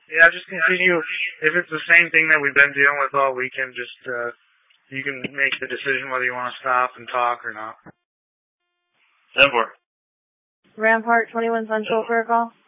Yeah, just continue. If it's the same thing that we've been dealing with all weekend, just you can make the decision whether you want to stop and talk or not. 10-4. Rampart 21 Central for a call.